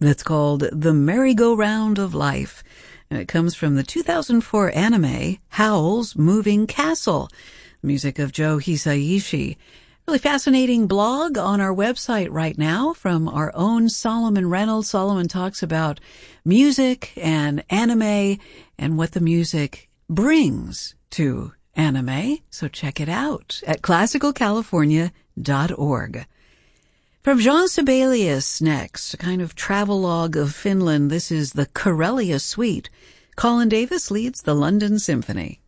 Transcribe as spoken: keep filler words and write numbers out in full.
that's called The Merry-Go-Round of Life. And it comes from the two thousand four anime Howl's Moving Castle, music of Joe Hisaishi. Really fascinating blog on our website right now from our own Solomon Reynolds. Solomon talks about music and anime and what the music brings to anime. So check it out at classical california dot org. From Jean Sibelius next, a kind of travelogue of Finland. This is the Karelia Suite. Colin Davis leads the London Symphony.